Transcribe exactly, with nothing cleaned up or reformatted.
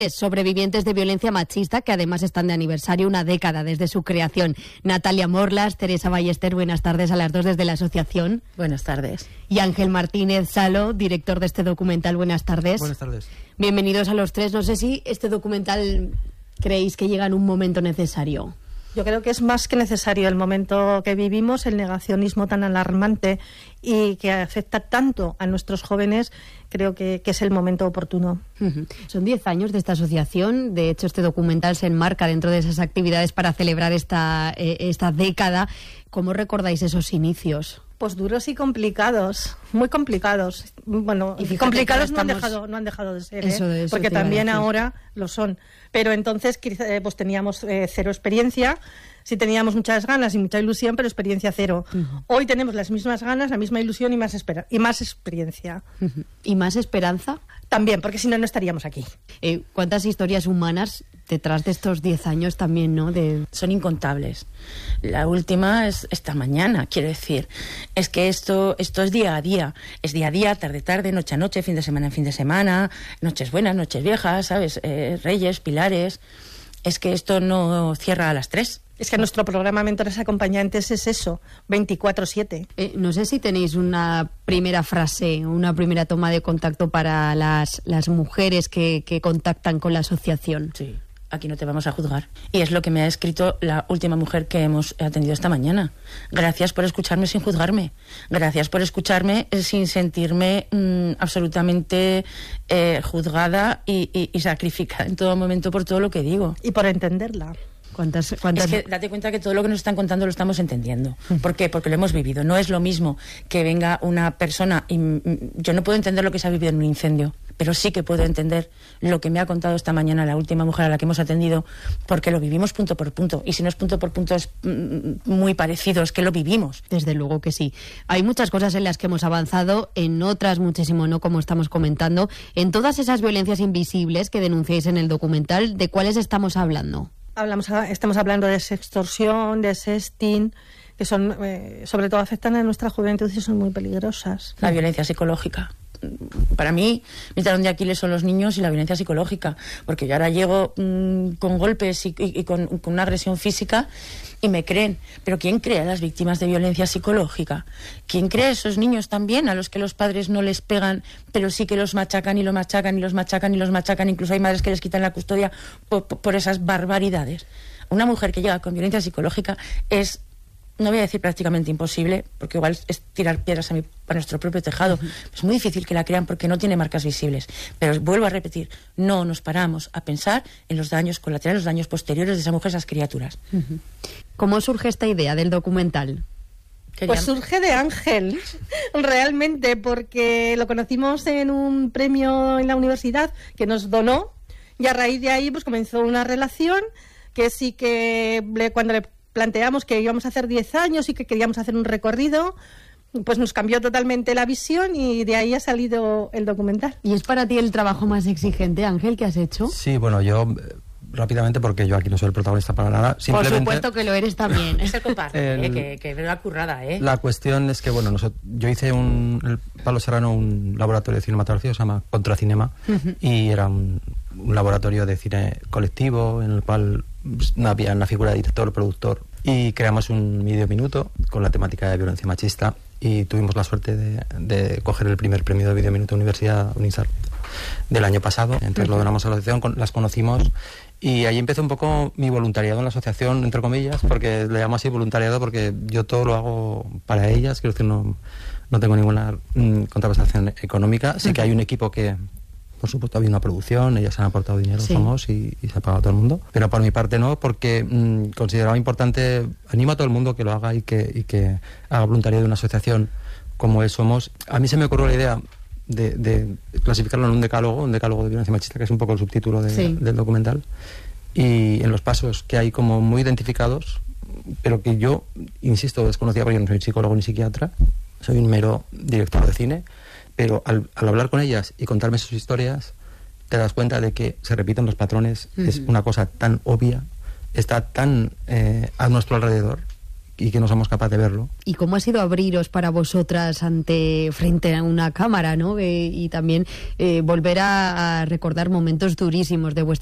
Sobrevivientes de violencia machista, que además están de aniversario, una década desde su creación. Natalia Morlas, Teresa Ballester, buenas tardes a las dos desde la asociación. Buenas tardes. Y Ángel Martínez Salo, director de este documental, buenas tardes. Buenas tardes. Bienvenidos a los tres. No sé si este documental creéis que llega en un momento necesario. Yo creo que es más que necesario el momento que vivimos, el negacionismo tan alarmante y que afecta tanto a nuestros jóvenes, creo que, que es el momento oportuno. Uh-huh. Son diez años de esta asociación, de hecho este documental se enmarca dentro de esas actividades para celebrar esta, eh, esta década. ¿Cómo recordáis esos inicios? Pues duros y complicados, muy complicados. Bueno, y complicados estamos... no han dejado, no han dejado de ser, eso, ¿eh? eso porque también ahora lo son. Pero entonces pues teníamos eh, cero experiencia, sí teníamos muchas ganas y mucha ilusión, pero experiencia cero. Uh-huh. Hoy tenemos las mismas ganas, la misma ilusión y más espera y más experiencia. Uh-huh. ¿Y más esperanza? También, porque si no, no estaríamos aquí. Eh, ¿Cuántas historias humanas detrás de estos diez años también, no? De... Son incontables. La última es esta mañana, quiero decir. Es que esto, esto es día a día. Es día a día, tarde tarde, noche a noche, fin de semana en fin de semana, noches buenas, noches viejas, ¿sabes? Eh, Reyes, Pilares. Es que esto no cierra a las tres. Es que nuestro programa Mentores Acompañantes es eso, veinticuatro siete. Eh, no sé si tenéis una primera frase, una primera toma de contacto para las, las mujeres que, que contactan con la asociación. Sí, aquí no te vamos a juzgar. Y es lo que me ha escrito la última mujer que hemos atendido esta mañana. Gracias por escucharme sin juzgarme. Gracias por escucharme sin sentirme mmm, absolutamente eh, juzgada y, y, y sacrificada en todo momento por todo lo que digo. Y por entenderla. ¿Cuántas, cuántas... Es que date cuenta que todo lo que nos están contando lo estamos entendiendo. ¿Por qué? Porque lo hemos vivido. No es lo mismo que venga una persona y yo no puedo entender lo que se ha vivido en un incendio, pero sí que puedo entender lo que me ha contado esta mañana la última mujer a la que hemos atendido, porque lo vivimos punto por punto. Y si no es punto por punto, es muy parecido, es que lo vivimos. Desde luego que sí. Hay muchas cosas en las que hemos avanzado, en otras muchísimo no, como estamos comentando. En todas esas violencias invisibles que denunciáis en el documental, ¿de cuáles estamos hablando? Hablamos, estamos hablando de sextorsión, de sexting, que son, eh, sobre todo afectan a nuestra juventud y son muy peligrosas. La violencia psicológica. Para mí, mi talón de Aquiles son los niños y la violencia psicológica, porque yo ahora llego mmm, con golpes y, y, y con, con una agresión física y me creen. Pero ¿quién cree a las víctimas de violencia psicológica? ¿Quién cree a esos niños también, a los que los padres no les pegan, pero sí que los machacan y los machacan y los machacan y los machacan? Incluso hay madres que les quitan la custodia por, por esas barbaridades. Una mujer que llega con violencia psicológica es... no voy a decir prácticamente imposible, porque igual es tirar piedras a, mi, a nuestro propio tejado. Uh-huh. Es muy difícil que la crean porque no tiene marcas visibles. Pero vuelvo a repetir, no nos paramos a pensar en los daños colaterales, los daños posteriores de esa mujer, esas criaturas. Uh-huh. ¿Cómo surge esta idea del documental? Pues surge de Ángel, realmente, porque lo conocimos en un premio en la universidad que nos donó, y a raíz de ahí pues comenzó una relación que sí que le, cuando le planteamos que íbamos a hacer diez años y que queríamos hacer un recorrido, pues nos cambió totalmente la visión y de ahí ha salido el documental. ¿Y es para ti el trabajo más exigente, Ángel, que has hecho? Sí, bueno, yo rápidamente, porque yo aquí no soy el protagonista para nada. Por supuesto que lo eres también. Es el comparte, el, eh, que, que veo la currada, ¿eh? La cuestión es que, bueno, nosotros, yo hice un, el Pablo Serrano, un laboratorio de cinematografía, se llama Contracinema, uh-huh. y era un, un laboratorio de cine colectivo en el cual no había una figura de director, productor, y creamos un medio minuto con la temática de violencia machista y tuvimos la suerte de, de coger el primer premio de video minuto Universidad Unisar del año pasado. Entonces uh-huh. lo donamos a la asociación, con, las conocimos y ahí empezó un poco mi voluntariado en la asociación, entre comillas, porque le llamo así voluntariado porque yo todo lo hago para ellas, quiero decir, no, no tengo ninguna mm, contraprestación económica. Sí uh-huh. que hay un equipo que, por supuesto, había una producción, ellas han aportado dinero, sí. somos, y, y se ha pagado a todo el mundo. Pero por mi parte no, porque mmm, consideraba importante, animo a todo el mundo que lo haga y que, y que haga voluntariado de una asociación como es Somos. A mí se me ocurrió la idea de, de clasificarlo en un decálogo, un decálogo de violencia machista, que es un poco el subtítulo de, sí. del documental, y en los pasos que hay como muy identificados, pero que yo, insisto, desconocía porque yo no soy psicólogo ni psiquiatra, soy un mero director de cine, pero al, al hablar con ellas y contarme sus historias, te das cuenta de que se repiten los patrones, uh-huh. es una cosa tan obvia, está tan eh, a nuestro alrededor, y que no somos capaces de verlo. ¿Y cómo ha sido abriros para vosotras ante frente a una cámara, ¿no? Eh, y también eh, volver a, a recordar momentos durísimos de vuestra